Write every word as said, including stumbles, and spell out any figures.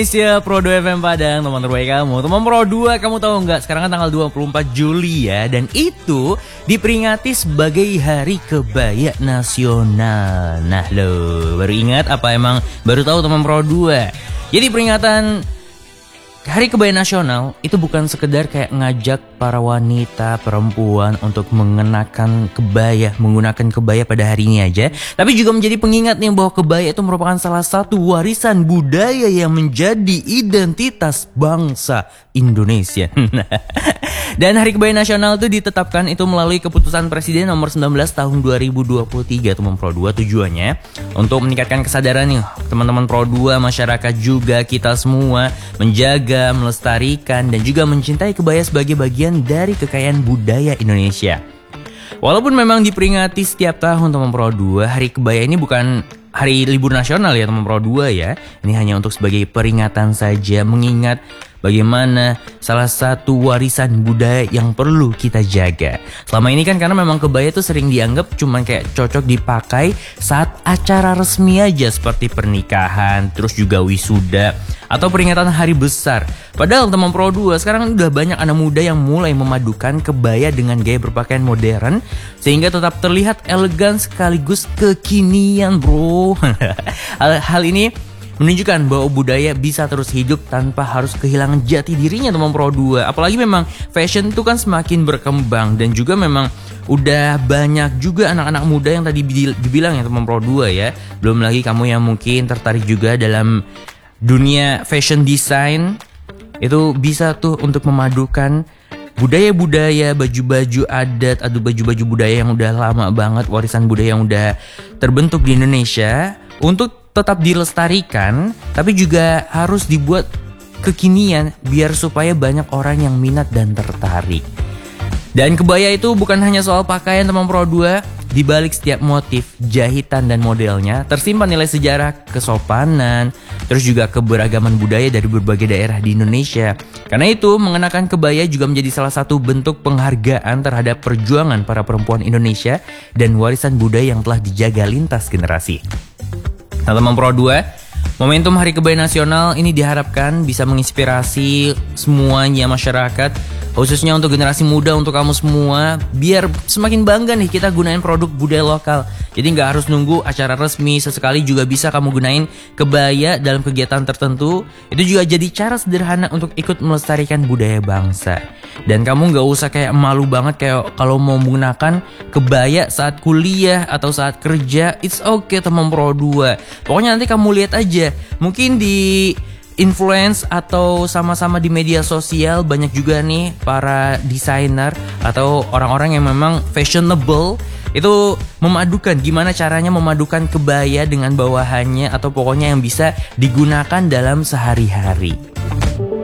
Indonesia Pro dua F M Padang, teman terbaik kamu. Teman Pro dua, kamu tahu nggak? Sekarang kan tanggal dua puluh empat Juli ya. Dan itu diperingati sebagai Hari Kebaya Nasional. Nah lo, baru ingat apa emang baru tahu teman Pro dua? Jadi peringatan Hari Kebaya Nasional itu bukan sekedar kayak ngajak para wanita, perempuan untuk mengenakan kebaya, menggunakan kebaya pada hari ini aja, tapi juga menjadi pengingat nih bahwa kebaya itu merupakan salah satu warisan budaya yang menjadi identitas bangsa Indonesia. Dan Hari Kebaya Nasional itu ditetapkan itu melalui keputusan Presiden nomor sembilan belas tahun dua ribu dua puluh tiga, teman Pro dua. Tujuannya untuk meningkatkan kesadaran nih teman-teman Pro dua, masyarakat juga kita semua menjaga, melestarikan dan juga mencintai kebaya sebagai bagian dari kekayaan budaya Indonesia. Walaupun memang diperingati setiap tahun teman Pro dua, Hari Kebaya ini bukan hari libur nasional ya teman Pro dua ya. Ini hanya untuk sebagai peringatan saja, mengingat bagaimana salah satu warisan budaya yang perlu kita jaga. Selama ini kan karena memang kebaya itu sering dianggap cuma kayak cocok dipakai saat acara resmi aja seperti pernikahan, terus juga wisuda atau peringatan hari besar. Padahal teman Pro dua, sekarang udah banyak anak muda yang mulai memadukan kebaya dengan gaya berpakaian modern sehingga tetap terlihat elegan sekaligus kekinian, bro. hal, hal ini menunjukkan bahwa budaya bisa terus hidup tanpa harus kehilangan jati dirinya teman Pro dua. Apalagi memang fashion itu kan semakin berkembang dan juga memang udah banyak juga anak-anak muda yang tadi dibilang ya teman Pro dua ya. Belum lagi kamu yang mungkin tertarik juga dalam dunia fashion design, itu bisa tuh untuk memadukan budaya-budaya, baju-baju adat atau baju-baju budaya yang udah lama banget, warisan budaya yang udah terbentuk di Indonesia untuk tetap dilestarikan, tapi juga harus dibuat kekinian biar supaya banyak orang yang minat dan tertarik. Dan kebaya itu bukan hanya soal pakaian teman Pro dua, di balik setiap motif, jahitan dan modelnya tersimpan nilai sejarah, kesopanan, terus juga keberagaman budaya dari berbagai daerah di Indonesia. Karena itu, mengenakan kebaya juga menjadi salah satu bentuk penghargaan terhadap perjuangan para perempuan Indonesia dan warisan budaya yang telah dijaga lintas generasi. Nah teman Pro dua, momentum Hari Kebaya Nasional ini diharapkan bisa menginspirasi semuanya masyarakat, khususnya untuk generasi muda, untuk kamu semua, biar semakin bangga nih kita gunain produk budaya lokal. Jadi nggak harus nunggu acara resmi, sesekali juga bisa kamu gunain kebaya dalam kegiatan tertentu. Itu juga jadi cara sederhana untuk ikut melestarikan budaya bangsa. Dan kamu nggak usah kayak malu banget kayak kalau mau menggunakan kebaya saat kuliah atau saat kerja. It's okay teman Pro dua. Pokoknya nanti kamu lihat aja, mungkin di influence atau sama-sama di media sosial banyak juga nih para desainer atau orang-orang yang memang fashionable itu memadukan gimana caranya memadukan kebaya dengan bawahannya atau pokoknya yang bisa digunakan dalam sehari-hari.